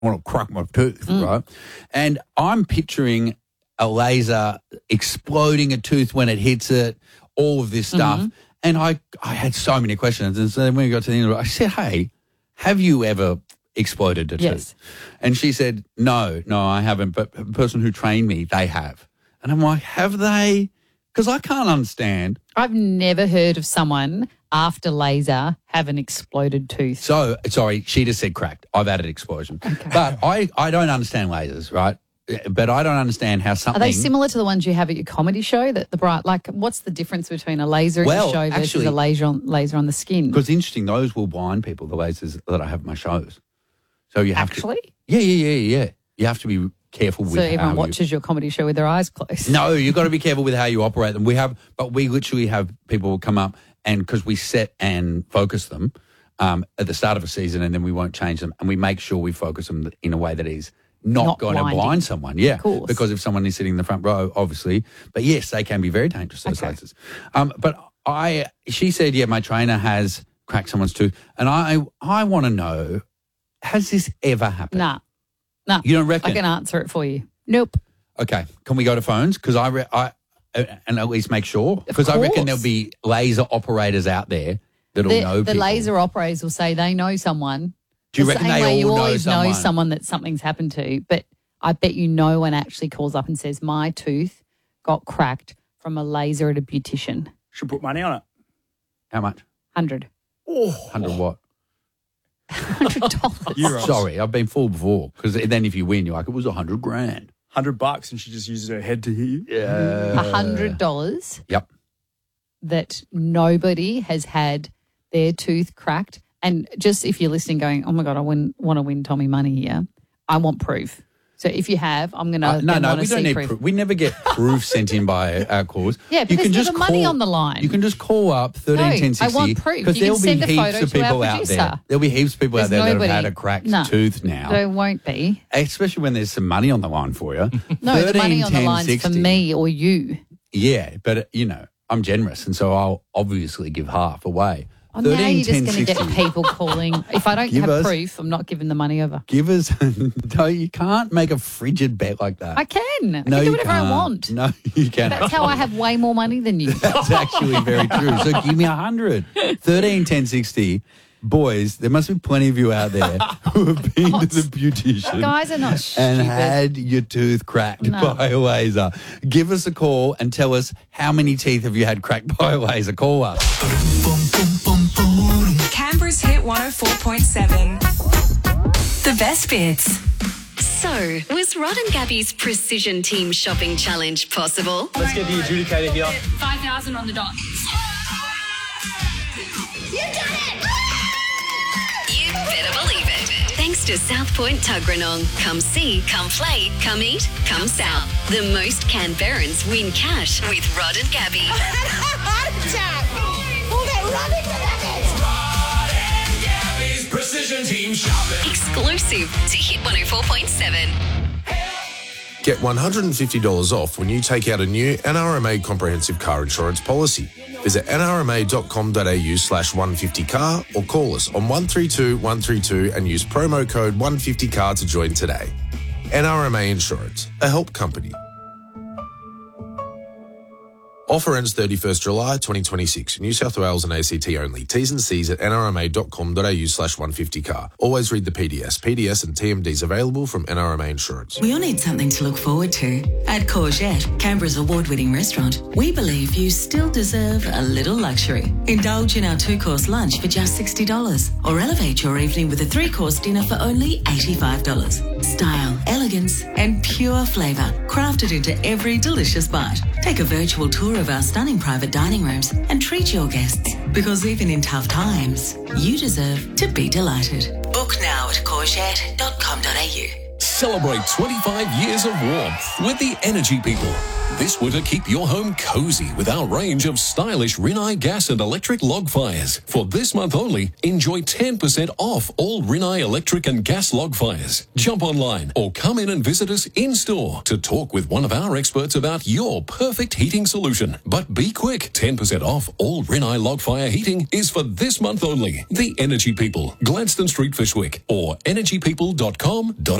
want to crack my tooth, right? And I'm picturing a laser exploding a tooth when it hits it, all of this stuff. And I had so many questions. And so then when we got to the end of it, I said, hey, have you ever exploded a tooth? And she said, no, I haven't. But the person who trained me, they have. And I'm like, have they? Because I can't understand. I've never heard of someone after laser have an exploded tooth. So, sorry, she just said cracked. I've added explosion. Okay. But I don't understand lasers, right? But I don't understand how something... Are they similar to the ones you have at your comedy show? That the bright, like, what's the difference between a laser at your show versus a laser on the skin? Because interesting, those will blind people, the lasers that I have at my shows. So you have to... Yeah. You have to be careful with how everyone watches your comedy show with their eyes closed. No, you've got to be careful with how you operate them. We literally have people come up and because we set and focus them at the start of a season and then we won't change them and we make sure we focus them in a way that is not going to blind someone. Yeah, of course. Because if someone is sitting in the front row, obviously. But yes, they can be very dangerous, those lasers. But she said, yeah, my trainer has cracked someone's tooth. And I want to know, has this ever happened? Nah. You don't reckon? I can answer it for you. Nope. Okay. Can we go to phones? Because and at least make sure. Because I reckon there'll be laser operators out there that'll know people. The laser operators will say they know someone. Do you reckon they all know someone? You always know someone that something's happened to, but I bet you no one actually calls up and says, my tooth got cracked from a laser at a beautician. Should put money on it. How much? 100. Oh. 100 what? $100. Euros. Sorry, I've been fooled before. Because then if you win, you're like, it was $100,000. $100 and she just uses her head to hit you? Yeah. $100. Yep. That nobody has had their tooth cracked. And just if you're listening going, oh, my God, I want to win Tommy money here, I want proof. So if you have, I'm going to No, we don't need proof. We never get proof sent in by our calls. Yeah, but there's never money on the line. You can just call up 131060. I want proof. Because there'll be heaps of people out there. There'll be heaps of people out there that have had a cracked tooth now. There won't be. Especially when there's some money on the line for you. No, the money on the line's for me or you. Yeah, but, I'm generous, and so I'll obviously give half away. Oh, now you're just going to get people calling. If I don't have proof, I'm not giving the money over. Give us. No, you can't make a frigid bet like that. I can. I can do whatever I want. No, you can't. That's how I have way more money than you. That's actually very true. So give me 100. 131060. Boys, there must be plenty of you out there who have been to the beautician. Guys are not stupid. And had your tooth cracked by a laser. Give us a call and tell us how many teeth have you had cracked by a laser. Call us. Canberra's Hit 104.7. The best bits. So, was Rod and Gabby's Precision Team Shopping Challenge possible? Let's get the adjudicator here. 5,000 on the dot. You done it! You better believe it. Thanks to South Point Tuggeranong. Come see, come play, come eat, come south. The most Canberrans win cash with Rod and Gabby. I had a heart attack. We'll get running for that. Rod and Gabby's Precision Team Shopping. Exclusive to Hit 104.7. Get $150 off when you take out a new NRMA comprehensive car insurance policy. Visit nrma.com.au/150car or call us on 132 132 and use promo code 150car to join today. NRMA Insurance, a help company. Offer ends 31st July 2026. New South Wales and ACT only. T's and C's at nrma.com.au/150car. Always read the PDS. PDS and TMDs available from NRMA Insurance. We all need something to look forward to. At Courgette, Canberra's award-winning restaurant, we believe you still deserve a little luxury. Indulge in our 2-course lunch for just $60 or elevate your evening with a 3-course dinner for only $85. Style, elegance and pure flavour crafted into every delicious bite. Take a virtual tour of our stunning private dining rooms and treat your guests, because even in tough times, you deserve to be delighted. Book now at courgette.com.au. Celebrate 25 years of warmth with the Energy People. This winter, keep your home cozy with our range of stylish Rinnai gas and electric log fires. For this month only, enjoy 10% off all Rinnai electric and gas log fires. Jump online or come in and visit us in-store to talk with one of our experts about your perfect heating solution. But be quick, 10% off all Rinnai log fire heating is for this month only. The Energy People, Gladstone Street, Fishwick, or energypeople.com.au.